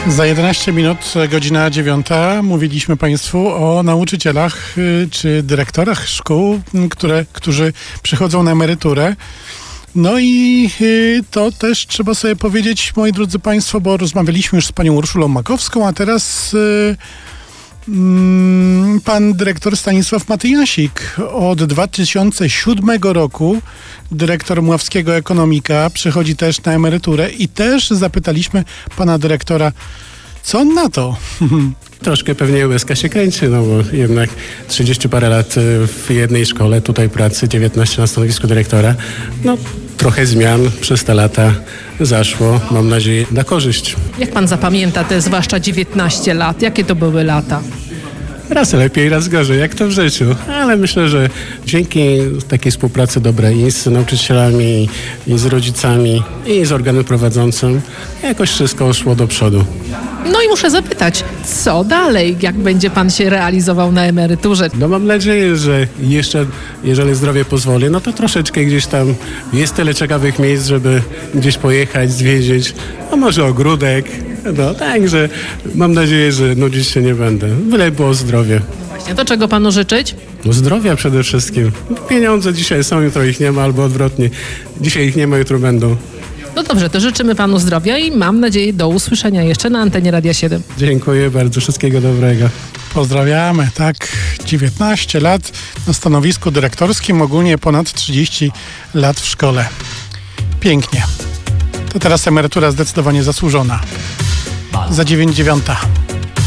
Za 11 minut, godzina 9, mówiliśmy Państwu o nauczycielach czy dyrektorach szkół, którzy przychodzą na emeryturę. No i to też trzeba sobie powiedzieć, moi drodzy Państwo, bo rozmawialiśmy już z panią Urszulą Makowską, a teraz pan dyrektor Stanisław Matyjasik. Od 2007 roku dyrektor Mławskiego Ekonomika przychodzi też na emeryturę i też zapytaliśmy pana dyrektora, co on na to? Troszkę pewnie łezka się kręci, no bo jednak 30 parę lat w jednej szkole, tutaj pracy, 19 na stanowisku dyrektora. No trochę zmian przez te lata zaszło, mam nadzieję, na korzyść. Jak pan zapamięta te zwłaszcza 19 lat? Jakie to były lata? Raz lepiej, raz gorzej, jak to w życiu. Ale myślę, że dzięki takiej współpracy dobrej i z nauczycielami, i z rodzicami, i z organem prowadzącym, jakoś wszystko szło do przodu. No i muszę zapytać, co dalej, jak będzie pan się realizował na emeryturze? No mam nadzieję, że jeszcze, jeżeli zdrowie pozwoli, no to troszeczkę gdzieś tam jest tyle ciekawych miejsc, żeby gdzieś pojechać, zwiedzić, a może ogródek. No także mam nadzieję, że nudzić się nie będę. Byle było zdrowie. Właśnie, to czego panu życzyć? No zdrowia przede wszystkim. Pieniądze dzisiaj są, jutro ich nie ma, albo odwrotnie. Dzisiaj ich nie ma, jutro będą. No dobrze, to życzymy panu zdrowia i mam nadzieję do usłyszenia jeszcze na antenie Radia 7. Dziękuję bardzo, wszystkiego dobrego. Pozdrawiamy, tak, 19 lat na stanowisku dyrektorskim, ogólnie ponad 30 lat w szkole. Pięknie. To teraz emerytura zdecydowanie zasłużona. Za 9,9.